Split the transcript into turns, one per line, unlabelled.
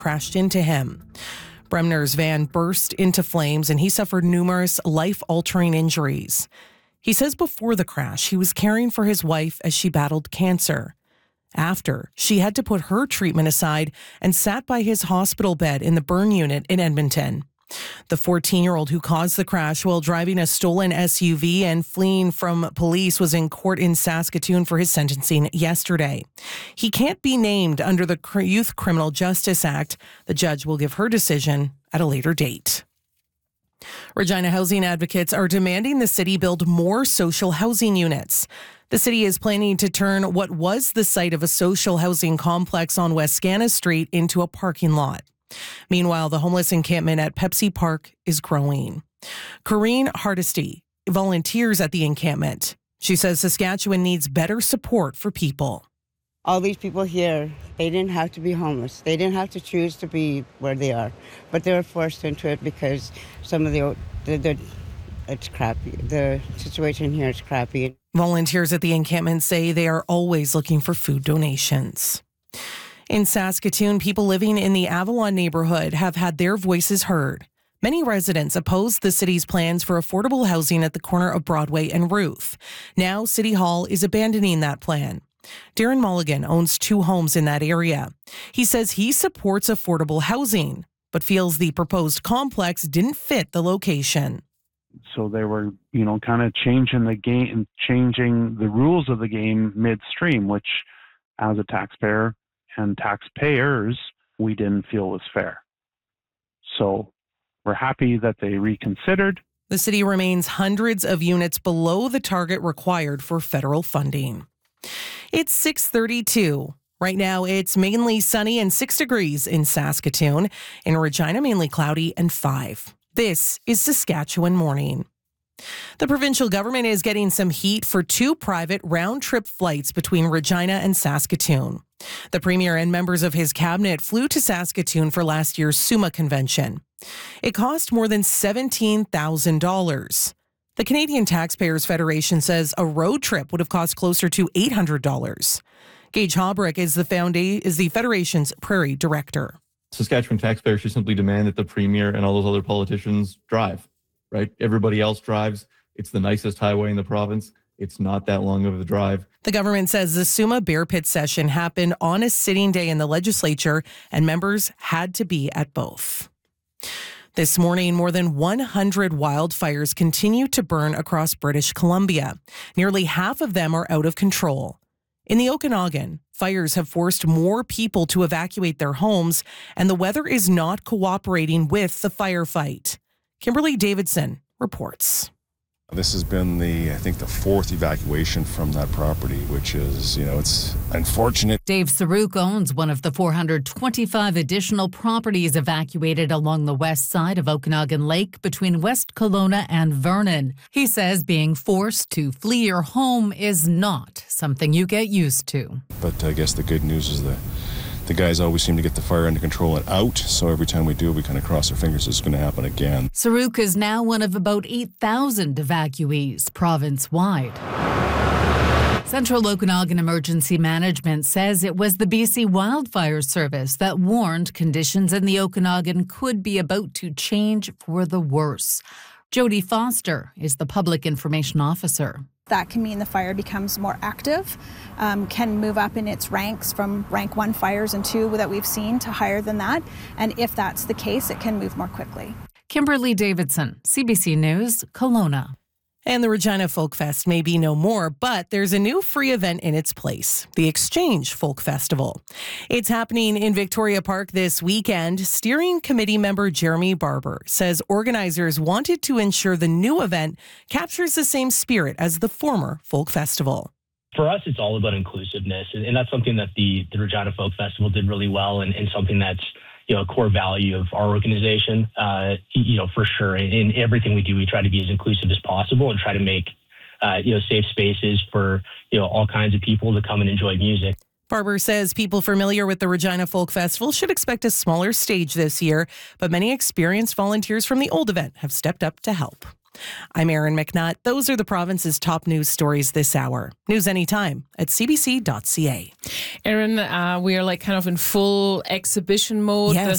crashed into him. Bremner's van burst into flames and he suffered numerous life-altering injuries. He says before the crash, he was caring for his wife as she battled cancer. After, she had to put her treatment aside and sat by his hospital bed in the burn unit in Edmonton. The 14-year-old who caused the crash while driving a stolen SUV and fleeing from police was in court in Saskatoon for his sentencing yesterday. He can't be named under the Youth Criminal Justice Act. The judge will give her decision at a later date. Regina housing advocates are demanding the city build more social housing units. The city is planning to turn what was the site of a social housing complex on Westgana Street into a parking lot. Meanwhile, the homeless encampment at Pepsi Park is growing. Corrine Hardesty volunteers at the encampment. She says Saskatchewan needs better support for people.
All these people here, they didn't have to be homeless. They didn't have to choose to be where they are. But they were forced into it because some of it's crappy. The situation here is crappy.
Volunteers at the encampment say they are always looking for food donations. In Saskatoon, people living in the Avalon neighborhood have had their voices heard. Many residents oppose the city's plans for affordable housing at the corner of Broadway and Ruth. Now, City Hall is abandoning that plan. Darren Mulligan owns 2 homes in that area. He says he supports affordable housing, but feels the proposed complex didn't fit the location.
So they were, kind of changing the game, changing the rules of the game midstream, which as a taxpayer and taxpayers, we didn't feel was fair. So we're happy that they reconsidered.
The city remains hundreds of units below the target required for federal funding. It's 6:32. Right now, it's mainly sunny and 6 degrees in Saskatoon. In Regina, mainly cloudy and 5. This is Saskatchewan Morning. The provincial government is getting some heat for 2 private round-trip flights between Regina and Saskatoon. The premier and members of his cabinet flew to Saskatoon for last year's SUMA convention. It cost more than $17,000. The Canadian Taxpayers Federation says a road trip would have cost closer to $800. Gage Haubrich is the Federation's Prairie Director.
Saskatchewan taxpayers should simply demand that the premier and all those other politicians drive, right? Everybody else drives. It's the nicest highway in the province. It's not that long of a drive.
The government says the SUMA Bear Pit session happened on a sitting day in the legislature, and members had to be at both. This morning, more than 100 wildfires continue to burn across British Columbia. Nearly half of them are out of control. In the Okanagan, fires have forced more people to evacuate their homes, and the weather is not cooperating with the firefight. Kimberly Davidson reports.
This has been the 4th evacuation from that property, which is, it's unfortunate.
Dave Saruk owns one of the 425 additional properties evacuated along the west side of Okanagan Lake between West Kelowna and Vernon. He says being forced to flee your home is not something you get used to.
But I guess the good news is the guys always seem to get the fire under control and out, so every time we do, we kind of cross our fingers it's going to happen again.
Saruk is now one of about 8,000 evacuees province-wide. Central Okanagan Emergency Management says it was the BC Wildfire Service that warned conditions in the Okanagan could be about to change for the worse. Jody Foster is the Public Information Officer.
That can mean the fire becomes more active, can move up in its ranks from rank 1 fires and 2 that we've seen to higher than that. And if that's the case, it can move more quickly.
Kimberly Davidson, CBC News, Kelowna.
And the Regina Folk Fest may be no more, but there's a new free event in its place, the Exchange Folk Festival. It's happening in Victoria Park this weekend. Steering committee member Jeremy Barber says organizers wanted to ensure the new event captures the same spirit as the former Folk Festival.
For us, it's all about inclusiveness, and that's something that the Regina Folk Festival did really well, and something that's a core value of our organization, for sure. In everything we do, we try to be as inclusive as possible and try to make, safe spaces for, all kinds of people to come and enjoy music.
Barber says people familiar with the Regina Folk Festival should expect a smaller stage this year, but many experienced volunteers from the old event have stepped up to help. I'm Erin McNutt. Those are the province's top news stories this hour. News anytime at cbc.ca.
Erin, we are kind of in full exhibition mode.
Yes.
The